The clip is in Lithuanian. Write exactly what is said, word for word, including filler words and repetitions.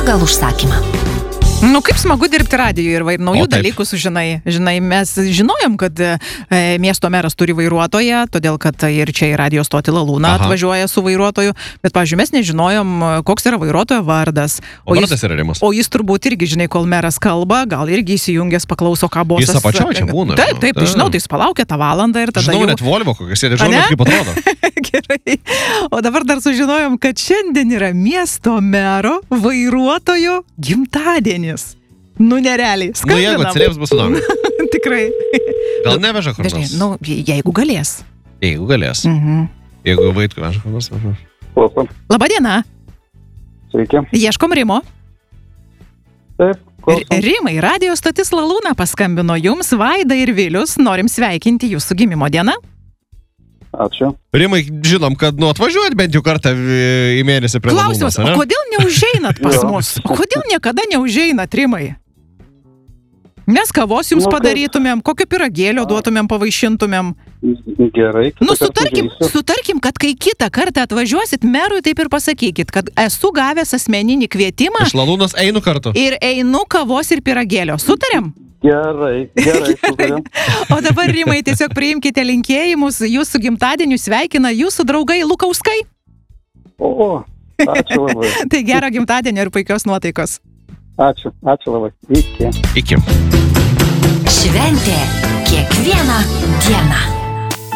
pagal užsakymą. Nu, kaip smagu dirbti radijuje ir vai, naujų O, taip. dalykų sužinai. Žinai, mes žinojom, kad e, miesto meras turi vairuotoją, todėl kad ir čia į radijo stotį Lalūną Aha. atvažiuoja su vairuotoju, bet, pavyzdžiui, mes nežinojom, koks yra vairuotojo vardas. O jis, vardas yra Rimas. o jis turbūt irgi, žinai, kol meras kalba, gal irgi įsijungęs paklauso, ką bosas. Jis apačioj čia būna, Taip, taip, tai žinau. žinau, tai jis palaukia tą valandą ir tada Žinau, jau... net Volvo kokias, ir žinau, Ane? net kaip atrodo. Gerai. O dabar dar sužinojom, kad šiandien yra miesto mero vairuotojo gimtadienis. Nu, nerealiai. Nu, jeigu atsilieps, bus įdomu. Tikrai. Gal neveža kur Dažnai, nors? nu, jeigu galės. Jeigu galės. Mhm. Jeigu Vaitkų veža kur nors. aha. Klausom. Labadiena. Sveiki. Ieškom Rimo. Taip, R- klausom. Rimai, radio stotis Lalūna paskambino jums, Vaida ir Vilius. Norim sveikinti jūsų gimimo dieną. Ačiū. Rimai, žinom, kad nu atvažiuot bent jau kartą į mėnesį prie Klausimas, Lalūnos, o ane? kodėl neužeinat pas Jo. mus? O kodėl niekada neužeinat, Rimai? Mes kavos jums Nu, kaip? padarytumėm, kokio piragėlio duotumėm, pavaišintumėm. Gerai. kitą Nu, kartą sutarkim, užeisiu. sutarkim, kad kai kitą kartą atvažiuosit merui, taip ir pasakykit, kad esu gavęs asmeninį kvietimą Iš Lalūnos einu kartu. ir einu kavos ir piragėlio. Sutarėm? Gerai, gerai, sutarėm. O dabar, Rimai, tiesiog priimkite linkėjimus. Jūsų gimtadienių sveikina jūsų draugai Lukauskai. O, ačiū labai. Tai gero gimtadienio ir puikios nuotaikos. Ačiū, ačiū labai. Iki. Iki. Šventė kiekvieną dieną.